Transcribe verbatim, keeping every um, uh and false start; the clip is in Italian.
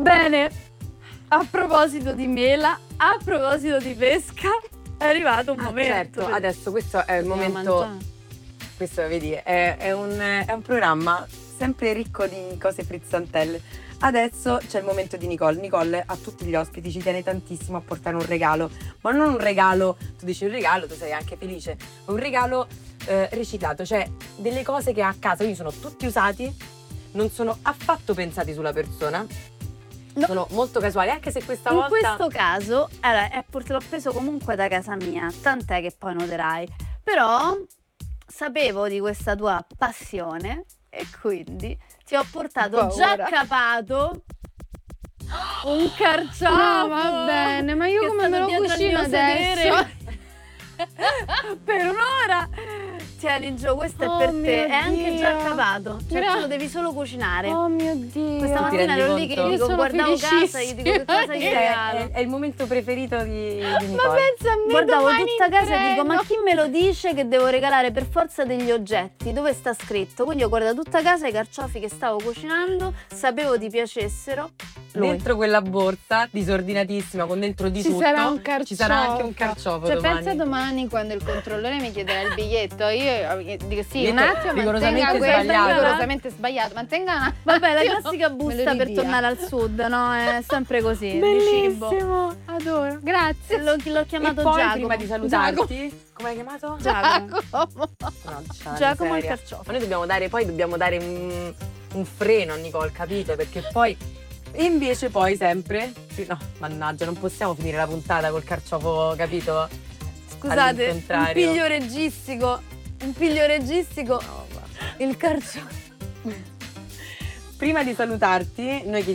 Bene, a proposito di mela, a proposito di pesca, è arrivato un Ah, momento. certo, adesso questo è il momento. Questo, vedi, è, è, un, è un programma sempre ricco di cose frizzantelle. Adesso c'è il momento di Nicole. Nicole a tutti gli ospiti ci tiene tantissimo a portare un regalo, ma non un regalo, tu dici un regalo, tu sei anche felice, un regalo eh, riciclato, cioè delle cose che ha a casa, quindi sono tutti usati, non sono affatto pensati sulla persona, no. Sono molto casuali, anche se questa In volta... In questo caso, allora, è, l'ho preso comunque da casa mia, tant'è che poi noterai, però sapevo di questa tua passione e quindi ti ho portato già capato un carciofo. No, va bene, ma io come me lo cucino adesso? Per un'ora. Tieni Gio, questo Oh è per te, mio è anche Dio. già cavato, cioè Gra- tu lo devi solo cucinare. Oh mio Dio. Questa Ti mattina rendi ero lì che conto? gli dico, Io sono guardavo casa, gli dico che cosa gli felicissima. regalo. È, è il momento preferito di, di Ma Nicole. pensa a me, Guardavo domani tutta in casa e dico, ma treno. chi me lo dice che devo regalare per forza degli oggetti? Dove sta scritto? Quindi ho guardato tutta casa i carciofi che stavo cucinando, sapevo ti piacessero. Lui. Dentro quella borsa disordinatissima con dentro di Ci tutto sarà un carciofo. ci sarà anche un carciofo Cioè domani. pensa domani quando il controllore mi chiederà il biglietto, io dico sì, Biglietto un attimo, rigorosamente mantenga questo, sbagliato. rigorosamente sbagliato, mantenga un attimo. Vabbè, la classica Me busta lo per ridia. tornare al sud, no? È sempre così, di cibo. Bellissimo, adoro, grazie. L'ho, l'ho chiamato E poi Giacomo. prima di salutarti, come hai chiamato? Giacomo. No, diciamo, Giacomo il seria. carciofo. Ma noi dobbiamo dare, poi dobbiamo dare un, un freno a Nicole, capito? Perché poi, e invece poi sempre, sì, no, mannaggia, non possiamo finire la puntata col carciofo, capito? Scusate, un All'incontrario. piglio reggistico, un piglio reggistico, No, guarda. il carciofo. Prima di salutarti, noi chiediamo